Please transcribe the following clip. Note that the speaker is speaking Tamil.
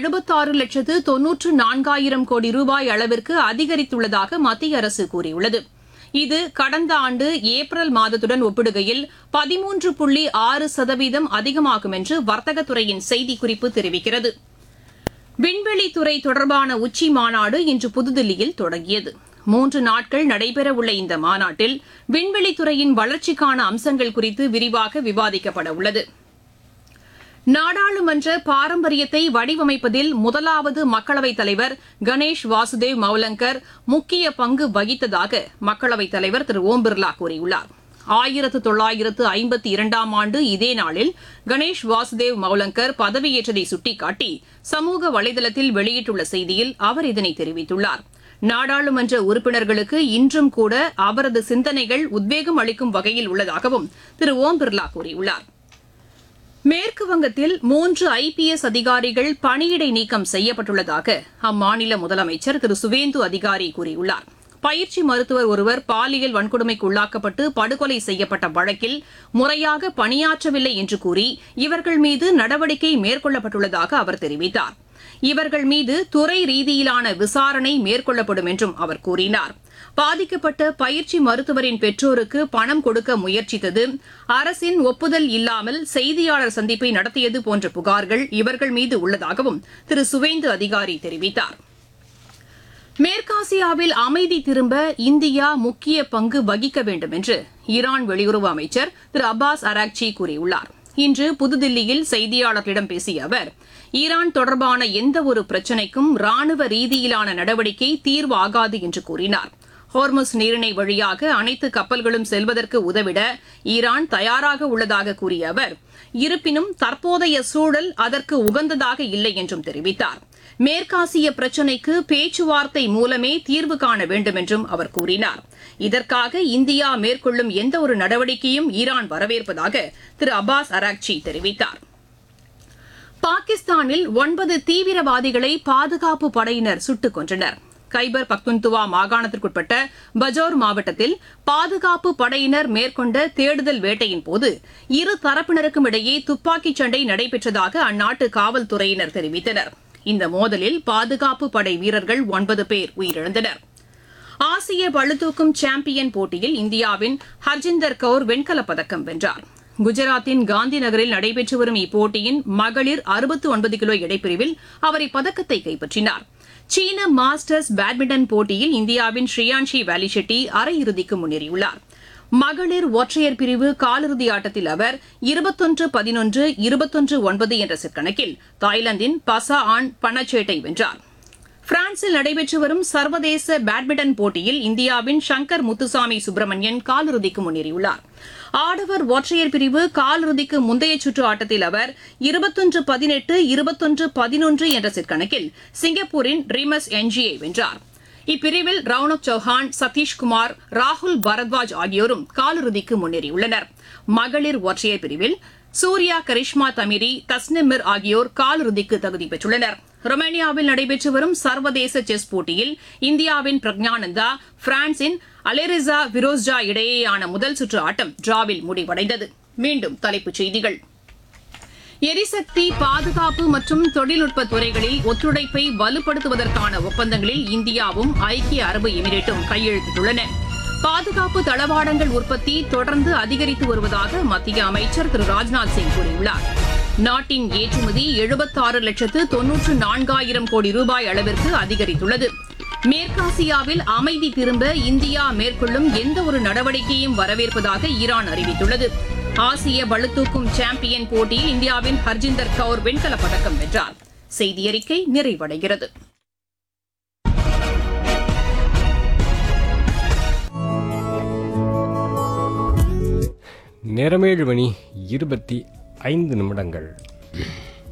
76,94,000 கோடி ரூபாய் அளவிற்கு அதிகரித்துள்ளதாக மத்திய அரசு கூறியுள்ளது. இது கடந்த ஆண்டு ஏப்ரல் மாதத்துடன் ஒப்பிடுகையில் 13.6% அதிகமாகும் என்று வர்த்தகத்துறையின் செய்திக்குறிப்பு தெரிவிக்கிறது. விண்வெளித்துறை தொடர்பான உச்சி மாநாடு இன்று புதுதில்லியில் தொடங்கியது. 3 நாட்கள் நடைபெறவுள்ள இந்த மாநாட்டில் விண்வெளித்துறையின் வளர்ச்சிக்கான அம்சங்கள் குறித்து விரிவாக விவாதிக்கப்பட உள்ளது. நாடாளுமன்ற பாரம்பரியத்தை வடிவமைப்பதில் முதலாவது மக்களவைத் தலைவர் கணேஷ் வாசுதேவ் மௌலங்கர் முக்கிய பங்கு வகித்ததாக மக்களவைத் தலைவர் திரு ஓம் பிர்லா கூறியுள்ளார். 1952ஆம் ஆண்டு இதே நாளில் கணேஷ் வாசுதேவ் மௌலங்கர் பதவியேற்றதை சுட்டிக்காட்டி சமூக வலைதளத்தில் வெளியிட்டுள்ள செய்தியில் அவர் இதனை தெரிவித்துள்ளார். நாடாளுமன்ற உறுப்பினர்களுக்கு இன்றும் கூட அவரது சிந்தனைகள் உத்வேகம் அளிக்கும் வகையில் உள்ளதாகவும் திரு ஓம் பிர்லா கூறியுள்ளார். மேற்குவங்கத்தில் 3 IPS அதிகாரிகள் பணியிடை நீக்கம் செய்யப்பட்டுள்ளதாக அம்மாநில முதலமைச்சர் திரு சுவேந்து அதிகாரி கூறியுள்ளார். பயிற்சி மருத்துவர் ஒருவர் பாலியல் வன்கொடுமைக்கு உள்ளாக்கப்பட்டு படுகொலை செய்யப்பட்ட வழக்கில் முறையாக பணியாற்றவில்லை என்று கூறி இவர்கள் மீது நடவடிக்கை மேற்கொள்ளப்பட்டுள்ளதாக அவர் தெரிவித்தார். இவர்கள் மீது துறை ரீதியிலான விசாரணை மேற்கொள்ளப்படும் என்றும் அவர் கூறினார். பாதிக்கப்பட்ட பயிற்சி மருத்துவரின் பெற்றோருக்கு பணம் கொடுக்க முயற்சித்தது, அரசின் ஒப்புதல் இல்லாமல் செய்தியாளர் சந்திப்பை நடத்தியது போன்ற புகார்கள் இவர்கள் மீது உள்ளதாகவும் திரு சுவேந்து அதிகாரி தெரிவித்தார். மேற்காசியாவில் அமைதி திரும்ப இந்தியா முக்கிய பங்கு வகிக்க வேண்டும் என்று ஈரான் வெளியுறவு அமைச்சர் திரு அப்பாஸ் அராக்சி கூறியுள்ளார். இன்று புதுதில்லியில் செய்தியாளர்களிடம் பேசிய அவர், ஈரான் தொடர்பான எந்தவொரு பிரச்சினைக்கும் ராணுவ ரீதியிலான நடவடிக்கை தீர்வாகாது என்று கூறினார். ஹோர்முஸ் நீரிணை வழியாக அனைத்து கப்பல்களும் செல்வதற்கு உதவிட ஈரான் தயாராக உள்ளதாக கூறிய அவர், இருப்பினும் தற்போதைய சூழல் அதற்கு உகந்ததாக இல்லை என்றும் தெரிவித்தார். மேற்காசிய பிரச்சினைக்கு பேச்சுவார்த்தை மூலமே தீர்வு காண வேண்டும் என்றும் அவர் கூறினார். இதற்காக இந்தியா மேற்கொள்ளும் எந்தவொரு நடவடிக்கையும் ஈரான் வரவேற்பதாக திரு அப்பாஸ் அராக்சி தெரிவித்தார். பாகிஸ்தானில் 9 தீவிரவாதிகளை பாதுகாப்பு படையினர் சுட்டுக் கொன்றனர். கைபர் பக்துன்துவா மாகாணத்திற்குட்பட்ட பஜோர் மாவட்டத்தில் பாதுகாப்பு படையினர் மேற்கொண்ட தேடுதல் வேட்டையின் போது இரு தரப்பினருக்கும் இடையே துப்பாக்கிச் சண்டை நடைபெற்றதாக அந்நாட்டு காவல்துறையினர் தெரிவித்தனர். இந்த மோதலில் பாதுகாப்பு படை வீரர்கள் 9 பேர் உயிரிழந்தனர். ஆசிய பளுதூக்கும் சாம்பியன் போட்டியில் இந்தியாவின் ஹர்ஜிந்தர் கவுர் வெண்கலப் பதக்கம் வென்றார். குஜராத்தின் காந்தி நகரில் நடைபெற்று வரும் இப்போட்டியின் மகளிர் 69 கிலோ எடைப்பிரிவில் அவர் இப்பதக்கத்தை கைப்பற்றினார். சீன மாஸ்டர்ஸ் பேட்மிண்டன் போட்டியில் இந்தியாவின் ஸ்ரீயான்ஷி வேலிஷெட்டி அரையிறுதிக்கு முன்னேறியுள்ளார். மகளிர் ஒற்றையர் பிரிவு காலிறுதி ஆட்டத்தில் அவர் 21-11, 21-9 என்ற செட் கணக்கில் தாய்லாந்தின் பசா ஆன் பனச்சேட்டை வென்றார். பிரான்சில் நடைபெற்று வரும் சர்வதேச பேட்மிண்டன் போட்டியில் இந்தியாவின் சங்கர் முத்துசாமி சுப்பிரமணியன் காலிறுதிக்கு முன்னேறியுள்ளார். ஆடவர் ஒற்றையர் பிரிவு காலிறுதிக்கு முந்தைய சுற்று ஆட்டத்தில் அவர் 21-18, 21-11 என்ற செட் கணக்கில் சிங்கப்பூரின் ரிமஸ் என்ஜியை வென்றார். இப்பிரிவில் ரவுனக் சௌஹான், சதீஷ்குமார், ராகுல் பரத்வாஜ் ஆகியோரும் காலிறுதிக்கு முன்னேறியுள்ளனர். மகளிர் ஒற்றையர் பிரிவில் சூர்யா கரிஷ்மா தமிரி, தஸ்னிமிர் ஆகியோர் காலிறுதிக்கு தகுதி பெற்றுள்ளனர். ரொமேனியாவில் நடைபெற்று வரும் சர்வதேச செஸ் போட்டியில் இந்தியாவின் பிரக்ஞானந்தா, பிரான்சின் அலெரிசா விரோஸ்ஜா இடையேயான முதல் சுற்று ஆட்டம் டிராவில் முடிவடைந்தது. மீண்டும் தலைப்புச் செய்திகள். எரிசக்தி, பாதுகாப்பு மற்றும் தொழில்நுட்ப துறைகளில் ஒத்துழைப்பை வலுப்படுத்துவதற்கான ஒப்பந்தங்களில் இந்தியாவும் ஐக்கிய அரபு எமிரேட்டும் கையெழுத்திட்டுள்ளன. பாதுகாப்பு தளவாடங்கள் உற்பத்தி தொடர்ந்து அதிகரித்து வருவதாக மத்திய அமைச்சர் திரு ராஜ்நாத் சிங் கூறியுள்ளார். நாட்டின் ஏற்றுமதி 76,94,000 கோடி ரூபாய் அளவிற்கு அதிகரித்துள்ளது. மேற்காசியாவில் அமைதி திரும்ப இந்தியா மேற்கொள்ளும் எந்தவொரு நடவடிக்கையும் வரவேற்பதாக ஈரான் அறிவித்துள்ளது. ஆசிய பளுதூக்கும் சாம்பியன் போட்டியில் இந்தியாவின் ஹர்ஜிந்தர் கவுர் வெண்கலப் பதக்கம் வென்றார். செய்தியறிக்கை நிறைவடைகிறது. நேரம் 7:25